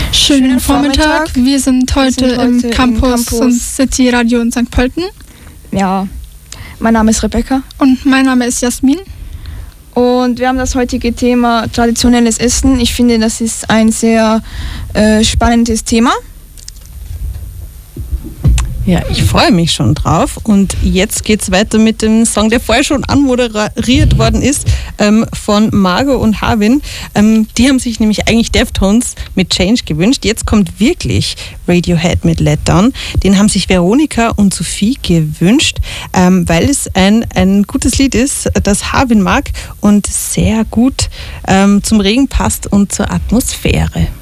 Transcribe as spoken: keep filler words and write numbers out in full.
Schönen Vormittag. Wir sind heute, Wir sind heute im, Campus im Campus und City Radio in Sankt Pölten. Ja, mein Name ist Rebecca. Und mein Name ist Jasmin. Und wir haben das heutige Thema traditionelles Essen. Ich finde, das ist ein sehr äh, spannendes Thema. Ja, ich freue mich schon drauf. Und jetzt geht es weiter mit dem Song, der vorher schon anmoderiert worden ist, ähm, von Margot und Harvin. Ähm, die haben sich nämlich eigentlich Deftones mit Change gewünscht. Jetzt kommt wirklich Radiohead mit Let Down. Den haben sich Veronika und Sophie gewünscht, ähm, weil es ein, ein gutes Lied ist, das Harvin mag und sehr gut ähm, zum Regen passt und zur Atmosphäre.